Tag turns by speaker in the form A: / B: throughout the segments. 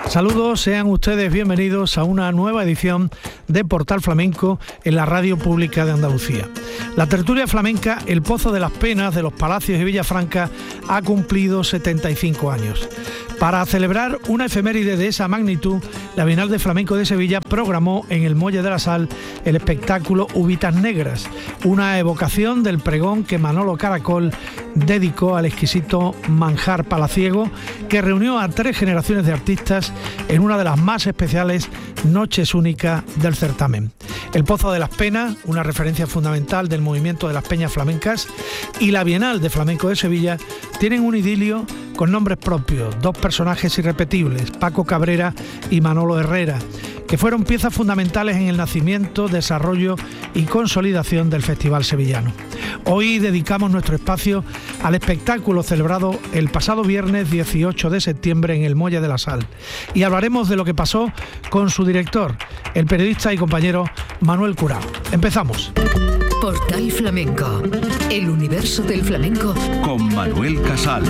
A: Saludos, sean ustedes bienvenidos a una nueva edición de Portal Flamenco en la Radio Pública de Andalucía. La tertulia flamenca El Pozo de las Penas de los Palacios de Villafranca ha cumplido 75 años. Para celebrar una efeméride de esa magnitud, la Bienal de Flamenco de Sevilla programó en el Muelle de la Sal el espectáculo Uvitas Negras, una evocación del pregón que Manolo Caracol dedicó al exquisito manjar palaciego que reunió a 3 generaciones de artistas en una de las más especiales noches únicas del certamen. El Pozo de las Penas, una referencia fundamental del movimiento de las peñas flamencas, y la Bienal de Flamenco de Sevilla tienen un idilio con nombres propios, 2 personajes irrepetibles, Paco Cabrera y Manolo Herrera, que fueron piezas fundamentales en el nacimiento, desarrollo y consolidación del Festival Sevillano. Hoy dedicamos nuestro espacio al espectáculo celebrado el pasado viernes 18 de septiembre en el Muelle de la Sal y hablaremos de lo que pasó con su director, el periodista y compañero Manuel Curao. Empezamos.
B: Portal Flamenco, el universo del flamenco
C: con Manuel Casal.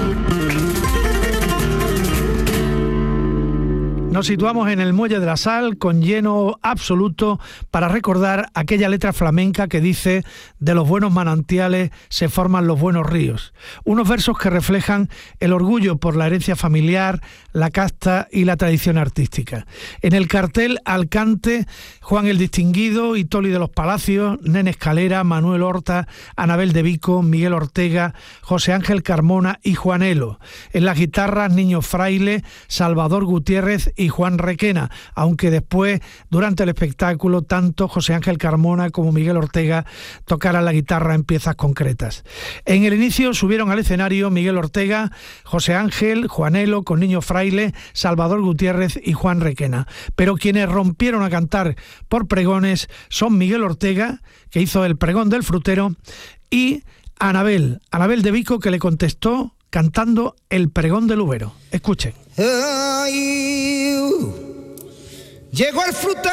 A: Nos situamos en el Muelle de la Sal con lleno absoluto para recordar aquella letra flamenca que dice: de los buenos manantiales se forman los buenos ríos. Unos versos que reflejan el orgullo por la herencia familiar, la casta y la tradición artística. En el cartel al cante Juan el Distinguido, Itoli de los Palacios, Nene Escalera, Manuel Horta, Anabel de Vico, Miguel Ortega, José Ángel Carmona y Juanelo. En las guitarras Niño Fraile, Salvador Gutiérrez y Juan Requena, aunque después, durante el espectáculo, tanto José Ángel Carmona como Miguel Ortega tocaran la guitarra en piezas concretas. En el inicio subieron al escenario Miguel Ortega, José Ángel, Juanelo, con Niño Fraile, Salvador Gutiérrez y Juan Requena. Pero quienes rompieron a cantar por pregones son Miguel Ortega, que hizo el pregón del frutero, y Anabel de Vico, que le contestó cantando el pregón del Ubero. Escuchen.
D: Llegó el frutero.